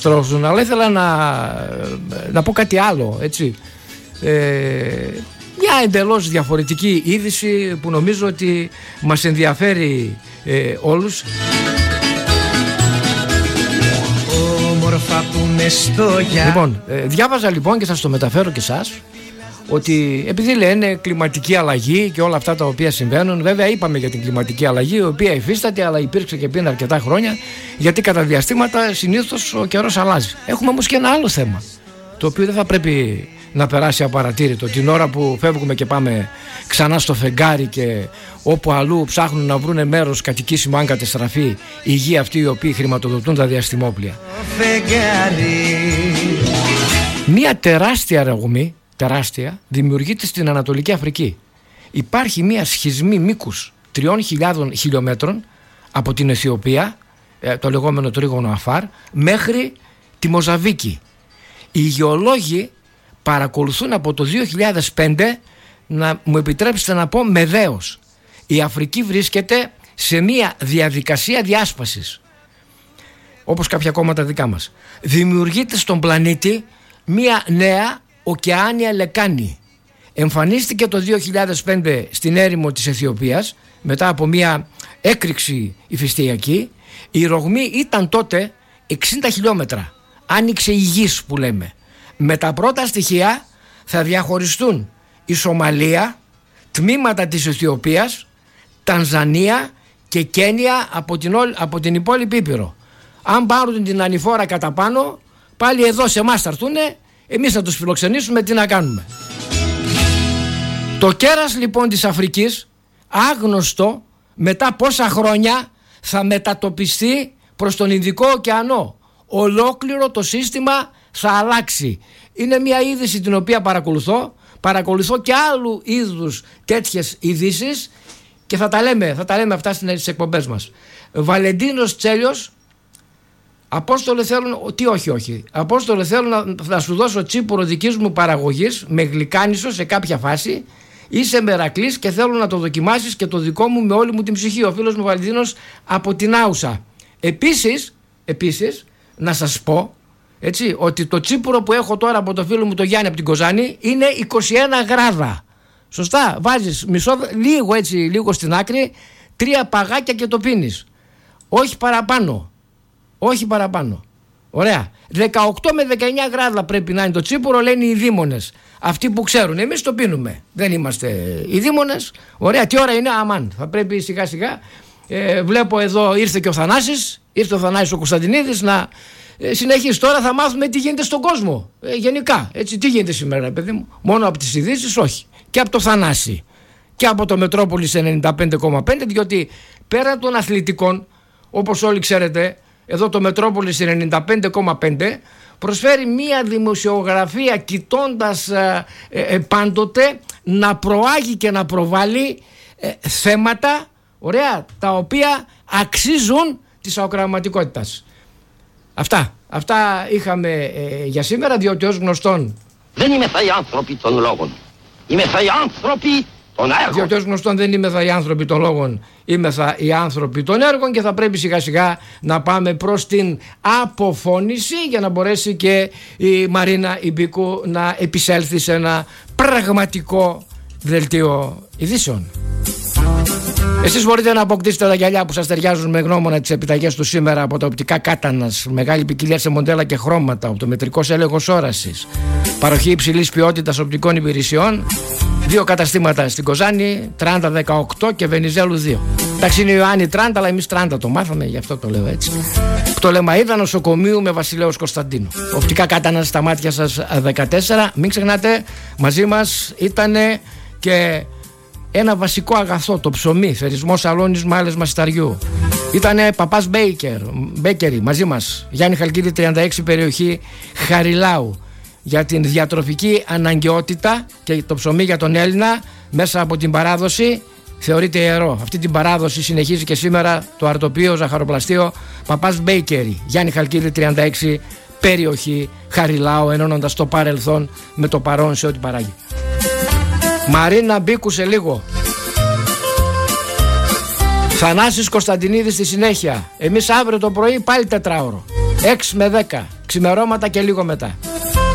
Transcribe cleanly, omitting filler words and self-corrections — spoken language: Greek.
στρώθουν, αλλά ήθελα να πω κάτι άλλο, έτσι. Μια εντελώς διαφορετική είδηση που νομίζω ότι μας ενδιαφέρει όλους. Λοιπόν, διάβαζα λοιπόν και θα το μεταφέρω και εσάς, ότι επειδή λένε κλιματική αλλαγή και όλα αυτά τα οποία συμβαίνουν, βέβαια είπαμε για την κλιματική αλλαγή, η οποία υφίσταται, αλλά υπήρξε και πριν αρκετά χρόνια, γιατί κατά διαστήματα συνήθως ο καιρός αλλάζει. Έχουμε όμως και ένα άλλο θέμα, το οποίο δεν θα πρέπει να περάσει απαρατήρητο. Την ώρα που φεύγουμε και πάμε ξανά στο φεγγάρι και όπου αλλού ψάχνουν να βρούνε μέρος κατοικήσιμο αν κατεστραφεί η γη αυτή οι οποίοι χρηματοδοτούν τα διαστημόπλια. Μια τεράστια ρογμή, τεράστια, δημιουργείται στην Ανατολική Αφρική. Υπάρχει μια σχισμή μήκους 3.000 χιλιόμετρων από την Αιθιοπία, το λεγόμενο τρίγωνο Αφάρ, μέχρι τη Μοζαβίκη. Οι γεωλόγοι παρακολουθούν από το 2005, να μου επιτρέψετε να πω με δέος. Η Αφρική βρίσκεται σε μια διαδικασία διάσπασης, όπως κάποια κόμματα δικά μας. Δημιουργείται στον πλανήτη μια νέα ωκεάνια λεκάνη. Εμφανίστηκε το 2005 στην έρημο της Αιθιοπίας μετά από μια έκρηξη ηφαιστειακή. Η ρογμή ήταν τότε 60 χιλιόμετρα. Άνοιξε η γης που λέμε. Με τα πρώτα στοιχεία θα διαχωριστούν η Σομαλία, τμήματα της Αιθιοπίας, Τανζανία και Κένια από την υπόλοιπη Ήπειρο. Αν πάρουν την ανηφόρα κατά πάνω, πάλι εδώ σε εμάς θα έρθουνε, εμείς θα τους φιλοξενήσουμε, τι να κάνουμε. Το κέρας λοιπόν της Αφρικής, άγνωστο μετά πόσα χρόνια, θα μετατοπιστεί προς τον Ινδικό ωκεανό. Ολόκληρο το σύστημα θα αλλάξει. Είναι μια είδηση την οποία παρακολουθώ και άλλου είδους τέτοιες ειδήσεις και θα τα λέμε αυτά στις εκπομπές μας. Βαλεντίνος Τσέλιος, Απόστολε θέλουν, όχι. Απόστολε θέλω να σου δώσω τσίπουρο δικής μου παραγωγής με γλυκάνισο σε κάποια φάση. Είσαι μερακλής και θέλω να το δοκιμάσεις και το δικό μου με όλη μου την ψυχή. Ο φίλος μου Βαλεντίνος από την Άουσα. Επίσης να σας πω, έτσι, ότι το τσίπουρο που έχω τώρα από το φίλο μου το Γιάννη από την Κοζάνη είναι 21 γράδα. Σωστά, βάζεις λίγο στην άκρη, 3 παγάκια και το πίνεις. Όχι παραπάνω. Ωραία. 18 με 19 γράδα πρέπει να είναι το τσίπουρο, λένε οι δήμονες. Αυτοί που ξέρουν. Εμείς το πίνουμε. Δεν είμαστε οι δήμονες. Ωραία. Τι ώρα είναι? Αμάν. Θα πρέπει σιγά σιγά. Βλέπω εδώ ήρθε και ο Θανάσης. Ήρθε ο Θανάσης ο Κωνσταντινίδης να συνεχίσει. Τώρα θα μάθουμε τι γίνεται στον κόσμο. Γενικά. Έτσι, τι γίνεται σήμερα, παιδί μου? Μόνο από τις ειδήσεις, όχι. Και από το Θανάση. Και από το Μετρόπολης 95,5. Διότι πέρα των αθλητικών, όπως όλοι ξέρετε, εδώ το Μετρόπολης 95,5 προσφέρει μία δημοσιογραφία κοιτώντας πάντοτε να προάγει και να προβάλλει θέματα, ωραία, τα οποία αξίζουν της ακροαματικότητας. Αυτά είχαμε για σήμερα, διότι ως γνωστόν δεν είμαι θα οι άνθρωποι των λόγων, είμαι θα οι άνθρωποι των έργων. Διότι ως γνωστόν δεν είμαι θα οι άνθρωποι των λόγων, είμαι θα οι άνθρωποι των έργων, και θα πρέπει σιγά σιγά να πάμε προς την αποφώνηση για να μπορέσει και η Μαρίνα Ιμπίκου να επισέλθει σε ένα πραγματικό δελτίο ειδήσεων. Εσείς μπορείτε να αποκτήσετε τα γυαλιά που σας ταιριάζουν με γνώμονα τις επιταγές του σήμερα από τα οπτικά Κάτανας, μεγάλη ποικιλία σε μοντέλα και χρώματα, οπτομετρικός έλεγχος όρασης, παροχή υψηλής ποιότητας οπτικών υπηρεσιών. 2 καταστήματα στην Κοζάνη, Τράντα 18 και Βενιζέλου 2. Εντάξει, είναι Ιωάννη Τράντα, αλλά εμείς Τράντα το μάθαμε, γι' αυτό το λέω έτσι. Το Λεμαΐδα νοσοκομείου με Βασιλέως Κωνσταντίνου. Οπτικά Κάτανα στα μάτια σας 14. Μην ξεχνάτε, μαζί μας ήταν και ένα βασικό αγαθό, το ψωμί, θερισμό σαλόνις μάλες μασταριού. Ήτανε Παπάς Μπέκερι μαζί μας, Γιάννη Χαλκίδη 36, περιοχή Χαριλάου, για την διατροφική αναγκαιότητα και το ψωμί για τον Έλληνα μέσα από την παράδοση θεωρείται ιερό. Αυτή την παράδοση συνεχίζει και σήμερα το αρτοπείο ζαχαροπλαστείο Παπάς Μπέικερι, Γιάννη Χαλκίδη 36, περιοχή Χαριλάου, ενώνοντας το παρελθόν με το παρόν σε ό,τι παράγει. Μαρίνα Μπίκου σε λίγο. Θανάσης Κωνσταντινίδης στη συνέχεια. Εμείς αύριο το πρωί πάλι 4ωρο. 6 με 10 ξημερώματα και λίγο μετά.